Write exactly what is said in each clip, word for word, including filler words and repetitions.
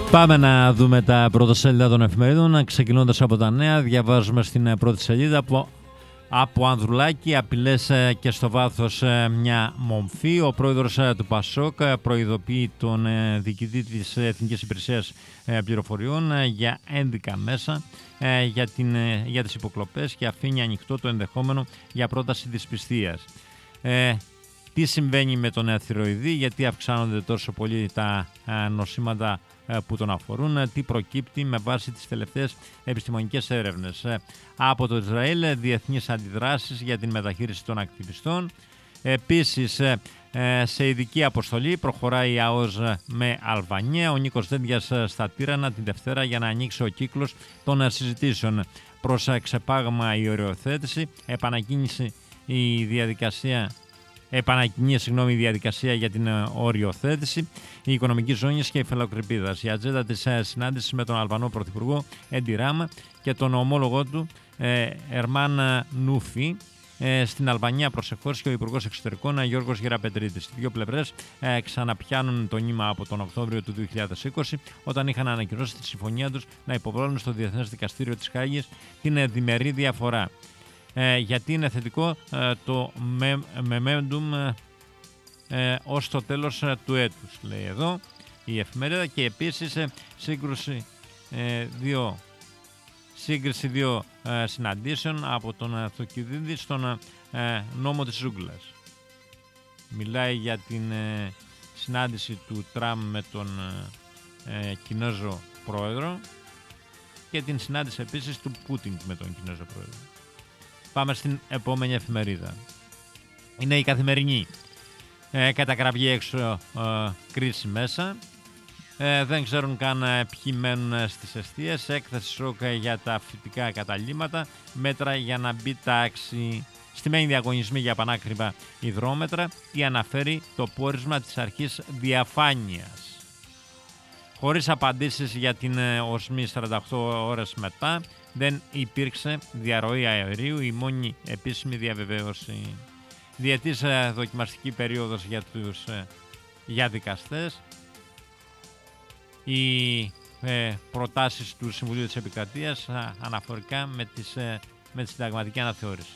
Πάμε να δούμε τα πρώτα σελίδα των εφημερίδων. Ξεκινώντας από τα νέα, διαβάζουμε στην πρώτη σελίδα από, από Ανδρουλάκη, απειλές και στο βάθος μια μομφή. Ο πρόεδρος του Πασόκ προειδοποιεί τον διοικητή της Εθνικής Υπηρεσίας Πληροφοριών για ένδικα μέσα για, την, για τις υποκλοπές και αφήνει ανοιχτό το ενδεχόμενο για πρόταση δυσπιστίας. Ε, τι συμβαίνει με τον θηροειδή, γιατί αυξάνονται τόσο πολύ τα νοσήματα που τον αφορούν, τι προκύπτει με βάση τις τελευταίες επιστημονικές έρευνες. Από το Ισραήλ, διεθνείς αντιδράσεις για την μεταχείριση των ακτιβιστών. Επίσης, σε ειδική αποστολή προχωράει η ΑΟΣ με Αλβανία. Ο Νίκος Δένδιας στα Τύρανα την Δευτέρα για να ανοίξει ο κύκλος των συζητήσεων. Προς ξεπάγμα η οριοθέτηση, επανακίνηση η διαδικασία Επανακινεί συγγνώμη, η διαδικασία για την οριοθέτηση, η οικονομική ζώνη και η φελοκρηπίδα. Η ατζέντα της συνάντησης με τον Αλβανό Πρωθυπουργό Έντι Ράμα και τον ομόλογό του ε, Ερμάν Νούφι ε, στην Αλβανία προσεχώς και ο Υπουργός Εξωτερικών Γιώργος Γεραπετρίτης. Οι δύο πλευρές ε, ξαναπιάνουν το νήμα από τον Οκτώβριο του δύο χιλιάδες είκοσι, όταν είχαν ανακοινώσει τη συμφωνία τους να υποβάλουν στο Διεθνές Δικαστήριο της Χάγης την διμερή διαφορά. Ε, γιατί είναι θετικό ε, το memorandum ε, ε, ως το τέλος ε, του έτους, λέει εδώ η εφημερίδα, και επίσης ε, σύγκρουση, ε, δύο, σύγκριση δύο ε, συναντήσεων από τον Θοκιδίδη στον ε, νόμο της ζούγκλας. Μιλάει για την ε, συνάντηση του Τραμπ με τον ε, Κινέζο πρόεδρο και την συνάντηση επίσης του Πούτιν με τον Κινέζο πρόεδρο. Πάμε στην επόμενη εφημερίδα. Είναι η Καθημερινή. Ε, κατακραυγή έξω, ε, κρίση μέσα. Ε, δεν ξέρουν καν ε, ποιοι μένουν στις εστίες. Έκθεση σοκ για τα φυτικά καταλύματα. Μέτρα για να μπει τάξη. Στημένοι διαγωνισμοί για πανάκριβα υδρόμετρα. Τι αναφέρει το πόρισμα της αρχής διαφάνειας. Χωρίς απαντήσεις για την ε, οσμή σαράντα οκτώ ώρες μετά. Δεν υπήρξε διαρροή αερίου, η μόνη επίσημη διαβεβαίωση. Διετής ε, δοκιμαστική περίοδος για, τους, ε, για δικαστές. Οι ε, προτάσεις του Συμβουλίου της Επικρατείας ε, αναφορικά με, τις, ε, με τη συνταγματική αναθεώρηση.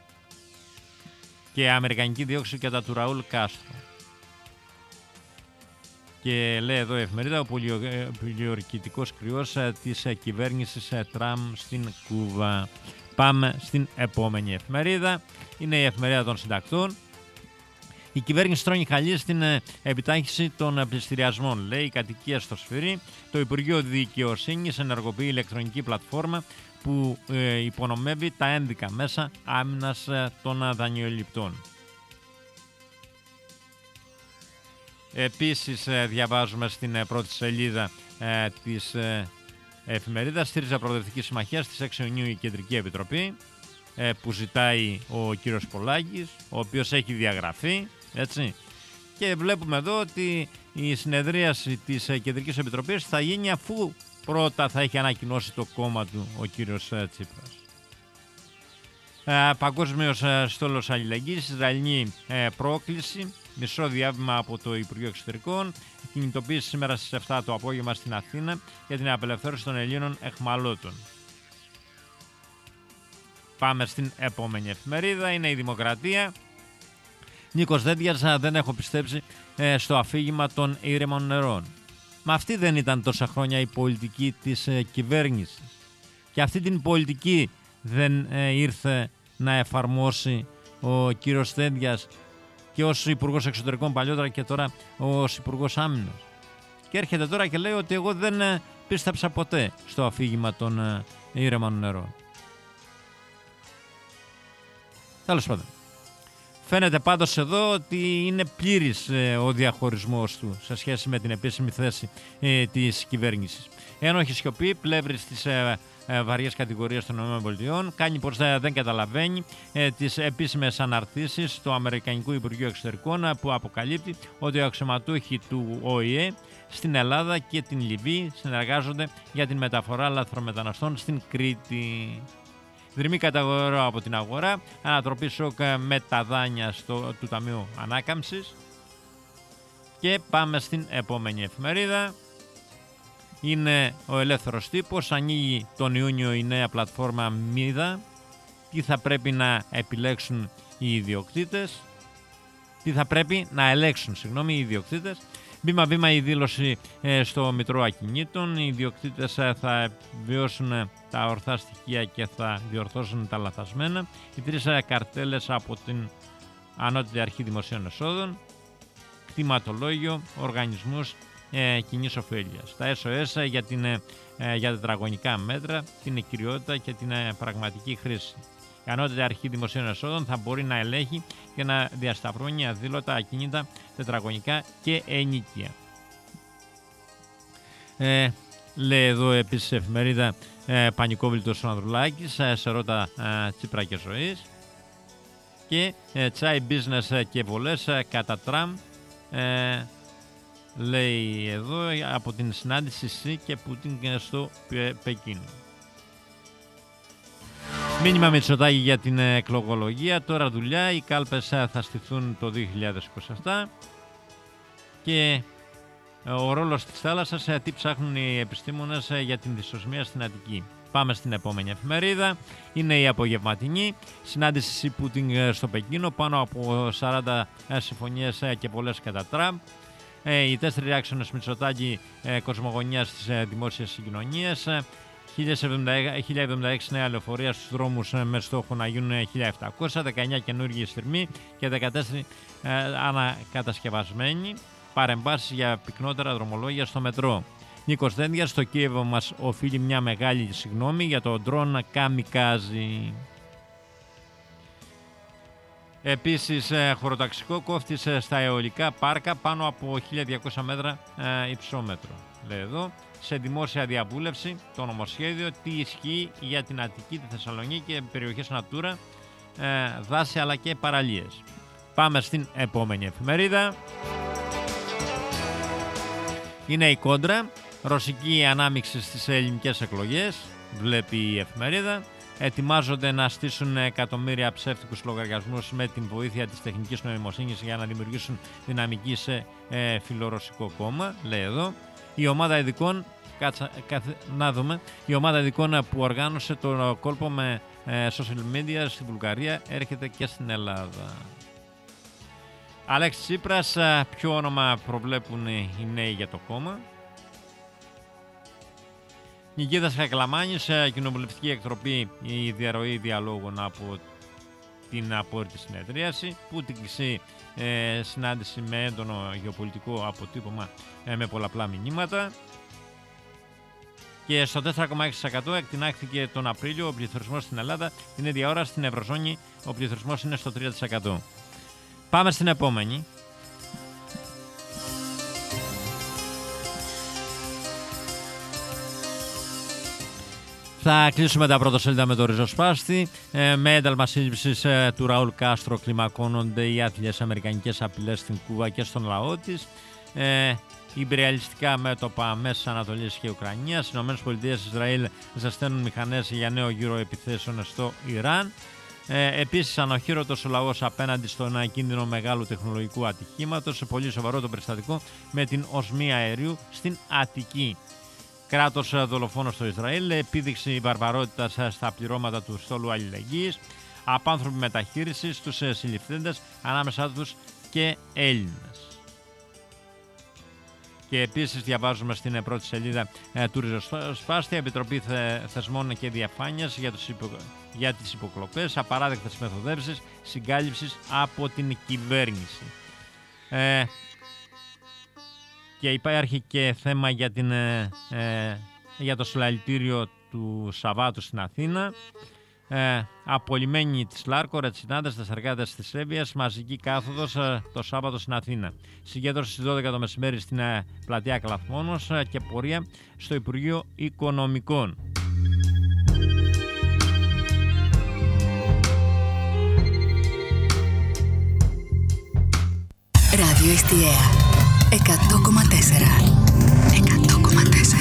Και αμερικανική δίωξη κατά του Ραούλ Κάστρο. Και λέει εδώ η εφημερίδα, ο πολιορκητικός κρυός της κυβέρνησης Τραμπ στην Κούβα. Πάμε στην επόμενη εφημερίδα. Είναι η εφημερίδα των συντακτών. Η κυβέρνηση τρώνει χαλί στην επιτάχυνση των πληστηριασμών. Λέει η κατοικία στο Σφυρί. Το Υπουργείο Δικαιοσύνης ενεργοποιεί ηλεκτρονική πλατφόρμα που υπονομεύει τα ένδικα μέσα άμυνας των δανειοληπτών. Επίσης διαβάζουμε στην πρώτη σελίδα ε, της ε, εφημερίδας, στήριζα Προοδευτική Συμμαχία στις έξι Ιουνίου η Κεντρική Επιτροπή ε, που ζητάει ο κύριος Πολάκης, ο οποίος έχει διαγραφεί, έτσι. Και βλέπουμε εδώ ότι η συνεδρίαση της Κεντρικής Επιτροπής θα γίνει αφού πρώτα θα έχει ανακοινώσει το κόμμα του ο κύριος Τσίπρας. Ε, Παγκόσμιος στόλος αλληλεγγύης, Ισραηλινή ε, πρόκληση. Μισό διάβημα από το Υπουργείο Εξωτερικών. Κινητοποίηση σήμερα στις επτά το απόγευμα στην Αθήνα για την απελευθέρωση των Ελλήνων εχμαλώτων. Πάμε στην επόμενη εφημερίδα. Είναι η Δημοκρατία. Νίκος Δένδιας, δεν έχω πιστέψει ε, στο αφήγημα των ήρεμων νερών. Μα αυτή δεν ήταν τόσα χρόνια η πολιτική της ε, κυβέρνησης. Και αυτή την πολιτική δεν ε, ήρθε να εφαρμόσει ο κύριος Δένδιας και ως Υπουργός Εξωτερικών παλιότερα και τώρα ως Υπουργός Άμυνας. Και έρχεται τώρα και λέει ότι εγώ δεν πίστεψα ποτέ στο αφήγημα των ήρεμων νερών. Τέλος πάντων. Φαίνεται πάντως εδώ ότι είναι πλήρης ο διαχωρισμός του σε σχέση με την επίσημη θέση της κυβέρνησης. Ένοχη σιωπή, πλεύρης της ε, ε, βαριές κατηγορίες των ΗΠΑ, κάνει πως ε, δεν καταλαβαίνει ε, τις επίσημες αναρτήσεις του Αμερικανικού Υπουργείου Εξωτερικών ε, που αποκαλύπτει ότι οι αξιωματούχοι του Ο Η Ε στην Ελλάδα και την Λιβύη συνεργάζονται για την μεταφορά λαθρομεταναστών στην Κρήτη. Δρυμή καταγορά από την αγορά, ανατροπή σοκ με τα δάνεια στο, του Ταμείου Ανάκαμψης. Και πάμε στην επόμενη εφημερίδα. είναι ο ελεύθερος τύπος, ανοίγει τον Ιούνιο η νέα πλατφόρμα Μίδα, τι θα πρέπει να επιλέξουν οι ιδιοκτήτες, τι θα πρέπει να ελέγξουν, συγγνώμη, οι ιδιοκτήτες. Βήμα-βήμα η δήλωση ε, στο Μητρό Ακινήτων, οι ιδιοκτήτες ε, θα βιώσουν τα ορθά στοιχεία και θα διορθώσουν τα λαθασμένα. Οι τρεις ε, καρτέλες από την Ανώτατη Αρχή Δημοσίων Εσόδων, κτηματολόγιο, οργανισμούς ε, κοινής ωφέλειας. Τα ες ο ες ε, για, την, ε, για τετραγωνικά μέτρα, την εκκυριότητα και την ε, πραγματική χρήση. Η Ανώτατη Αρχή Δημοσίων Εσόδων θα μπορεί να ελέγχει και να διασταυρώνει αδήλωτα ακίνητα τετραγωνικά και ενοίκια. Ε, λέει εδώ επίσης η εφημερίδα ε, Πανικόβλητος ο Ανδρουλάκης ε, σε ρώτα ε, Τσίπρα και Ζωής. Και ε, τσάι business και βολές ε, κατά Τραμπ, ε, λέει εδώ, από την συνάντηση Σι και Πούτιν στο Πε, Πεκίνο. Μήνυμα Μητσοτάκη για την εκλογολογία, τώρα δουλειά, οι κάλπες θα στηθούν το δύο χιλιάδες είκοσι επτά και ο ρόλος της θάλασσας, τι ψάχνουν οι επιστήμονες για την δυσοσμία στην Αττική. Πάμε στην επόμενη εφημερίδα, είναι η απογευματινή, συνάντηση Πούτιν στο Πεκίνο, πάνω από σαράντα συμφωνίες και πολλές κατά Τραμπ. Οι τέσσερις άξονες Μητσοτάκη, κοσμογονία στις δημόσιες συγκοινωνίες, χίλια εβδομήντα έξι νέα λεωφορεία στους δρόμους με στόχο να γίνουν χίλια επτακόσια, δεκαεννιά καινούργιοι στριμμοί και δεκατέσσερα ε, ανακατασκευασμένοι, παρεμβάσεις για πυκνότερα δρομολόγια στο μετρό. Νίκος Δένδιας, στο Κίεβο μας οφείλει μια μεγάλη συγγνώμη για το ντρόν καμικάζι. Επίσης, χωροταξικό κόφτης στα αιωλικά πάρκα πάνω από χίλια διακόσια μέτρα ε, υψόμετρο. Λέει εδώ, σε δημόσια διαβούλευση το νομοσχέδιο, τι ισχύει για την Αττική, τη Θεσσαλονίκη και περιοχές Natura, ε, δάση αλλά και παραλίες. Πάμε στην επόμενη εφημερίδα. Είναι η Κόντρα, ρωσική ανάμειξη στις ελληνικές εκλογές, βλέπει η εφημερίδα. Ετοιμάζονται να στήσουν εκατομμύρια ψεύτικους λογαριασμούς με την βοήθεια της τεχνικής νοημοσύνης για να δημιουργήσουν δυναμική σε ε, φιλορωσικό κόμμα, λέει εδώ. Η ομάδα ειδικών, κάτσα, καθ, να δούμε, η ομάδα ειδικών που οργάνωσε το κόλπο με ε, social media στη Βουλγαρία έρχεται και στην Ελλάδα. Αλέξης Τσίπρας, ποιο όνομα προβλέπουν οι νέοι για το κόμμα. Νικήτας Χακλαμάνης, κοινοβουλευτική εκτροπή, η διαρροή διαλόγων από την απόρριτη συνεδρίαση. Πούτινγκση, ε, συνάντηση με έντονο γεωπολιτικό αποτύπωμα ε, με πολλαπλά μηνύματα. Και στο τέσσερα κόμμα έξι τοις εκατό εκτινάχθηκε τον Απρίλιο ο πληθωρισμός στην Ελλάδα. Την ίδια ώρα στην Ευρωζώνη ο πληθωρισμός είναι στο τρία τοις εκατό. Πάμε στην επόμενη. Θα κλείσουμε τα πρωτοσέλιδα με το ριζοσπάστη. Ε, με ένταλμα σύλληψης ε, του Ραούλ Κάστρο κλιμακώνονται οι άθλιες αμερικανικές απειλές στην Κούβα και στον λαό της. Ε, Ιμπεριαλιστικά μέτωπα Μέσης Ανατολής και Ουκρανίας. Οι ΗΠΑ, Ισραήλ ζεσταίνουν μηχανές για νέο γύρο επιθέσεων στο Ιράν. Ε, επίσης, ανοχήρωτος ο λαός απέναντι στον κίνδυνο μεγάλου τεχνολογικού ατυχήματος. Σε πολύ σοβαρό το περιστατικό με την οσμή αερίου στην Αττική. Κράτος δολοφόνο στο Ισραήλ, επίδειξη βαρβαρότητας στα πληρώματα του στόλου αλληλεγγύης, απάνθρωπη μεταχείριση στους συλληφθέντες, ανάμεσά τους και Έλληνες. Και επίσης διαβάζουμε στην πρώτη σελίδα ε, του ριζοσπάστη, Επιτροπή Θεσμών και Διαφάνειας για, τους υπο... για τις υποκλοπές, απαράδεκτες μεθοδεύσεις συγκάλυψης από την κυβέρνηση. Ε, Και υπάρχει και θέμα για, την, ε, για το συλλαλητήριο του Σαββάτου στην Αθήνα. Ε, απολυμμένοι της Λάρκο, ρετσινάντες, τεσσεργάτες της Εύβοιας, μαζική κάθοδος ε, το Σάββατο στην Αθήνα. Συγκέντρωση στις δώδεκα το μεσημέρι στην ε, πλατεία Καλαθμόνος ε, και πορεία στο Υπουργείο Οικονομικών. Ράδιο Εστιαία εκατό κόμμα τέσσερα. εκατό κόμμα τέσσερα.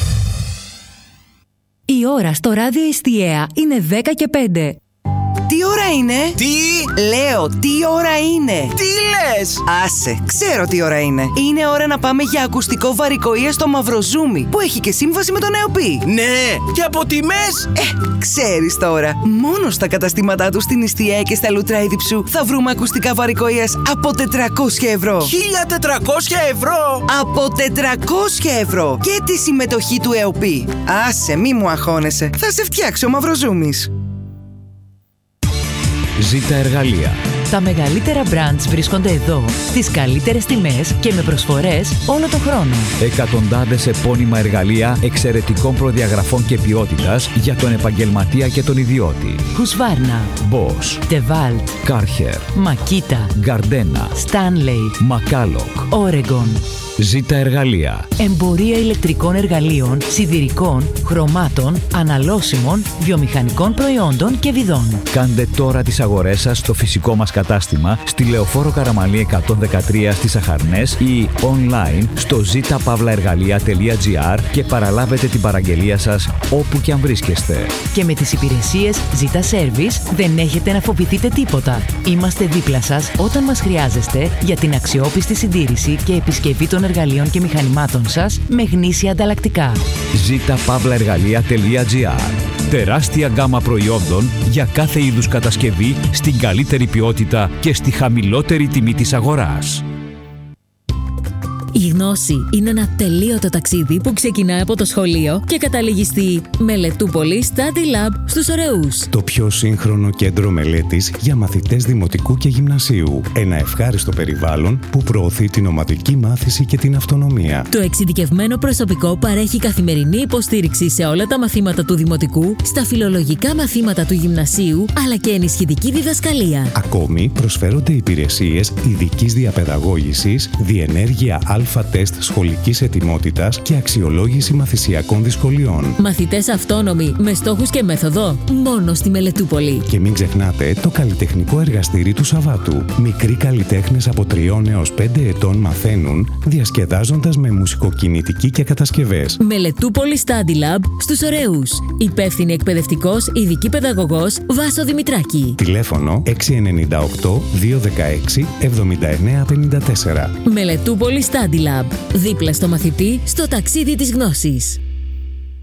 Η ώρα στο Ράδιο Εστιαία είναι δέκα και πέντε. Τι ώρα είναι? Τι? Λέω, τι ώρα είναι? Τι λες? Άσε, ξέρω τι ώρα είναι. Είναι ώρα να πάμε για ακουστικό βαρικοΐα στο Μαυροζούμι, που έχει και σύμβαση με τον ΕΟΠΗ. Ναι, και από τιμές? Ε, ξέρεις τώρα. Μόνο στα καταστήματά του στην Ιστιαία και στα Λούτρα Ηδιψού θα βρούμε ακουστικά βαρικοΐας από τετρακόσια ευρώ. χίλια τετρακόσια ευρώ! Από τετρακόσια ευρώ! Και τη συμμετοχή του ΕΟΠΗ. Άσε, μη μου αγχώνεσαι. Θα σε φτιάξει ο Μαυροζούμις. Ζήτα Εργαλεία. Τα μεγαλύτερα brands βρίσκονται εδώ, στις καλύτερες τιμές και με προσφορές όλο τον χρόνο. Εκατοντάδες επώνυμα εργαλεία εξαιρετικών προδιαγραφών και ποιότητας για τον επαγγελματία και τον ιδιώτη. Husqvarna, Bosch, DeWalt, Karcher, Makita, Gardena, Stanley, McCulloch. Oregon. Ζήτα Εργαλεία. Εμπορία ηλεκτρικών εργαλείων, σιδηρικών, χρωμάτων, αναλώσιμων, βιομηχανικών προϊόντων και βιδών. Κάντε τώρα τις αγορές σας στο φυσικό μας κατάστημα στη Λεωφόρο Καραμαλή εκατόν δεκατρία στις Αχαρνές ή online στο ζήτα παύλα εργαλεία τελεία τζι άρ και παραλάβετε την παραγγελία σας όπου και αν βρίσκεστε. Και με τις υπηρεσίες Zeta Service δεν έχετε να φοβηθείτε τίποτα. Είμαστε δίπλα σας όταν μας χρειάζεστε για την αξιόπιστη συντήρηση και επισκευή των εργαλείων και μηχανημάτων σας με γνήσια ανταλλακτικά. ζήτα παύλα εργαλεία τελεία τζι άρ. Τεράστια γκάμα προϊόντων για κάθε είδους κατασκευή στην καλύτερη ποιότητα και στη χαμηλότερη τιμή της αγοράς. Η γνώση είναι ένα τελείωτο ταξίδι που ξεκινάει από το σχολείο και καταλήγει στη Μελετούπολη Study Lab στους Ωρεούς. Το πιο σύγχρονο κέντρο μελέτης για μαθητές δημοτικού και γυμνασίου. Ένα ευχάριστο περιβάλλον που προωθεί την ομαδική μάθηση και την αυτονομία. Το εξειδικευμένο προσωπικό παρέχει καθημερινή υποστήριξη σε όλα τα μαθήματα του δημοτικού, στα φιλολογικά μαθήματα του γυμνασίου, αλλά και ενισχυτική διδασκαλία. Ακόμη προσφέρονται υπηρεσίες ειδικής διαπαιδαγώγησης, διενέργεια αλφα-τεστ σχολικής ετοιμότητας και αξιολόγηση μαθησιακών δυσκολιών. Μαθητές αυτόνομοι με στόχους και μέθοδο μόνο στη Μελετούπολη. Και μην ξεχνάτε το καλλιτεχνικό εργαστήρι του Σαββάτου. Μικροί καλλιτέχνες από τριών έως πέντε ετών μαθαίνουν, διασκεδάζοντας με μουσικοκινητική και κατασκευές. Μελετούπολη Study Lab στους Ωρεούς. Υπεύθυνη εκπαιδευτικός, ειδική παιδαγωγός Βάσο Δημητράκη. Τηλέφωνο έξι εννιά οκτώ δύο ένα έξι εβδομήντα εννέα πενήντα τέσσερα. Μελετούπολη Study Lab. Δίπλα στο μαθητή, στο ταξίδι της γνώσης.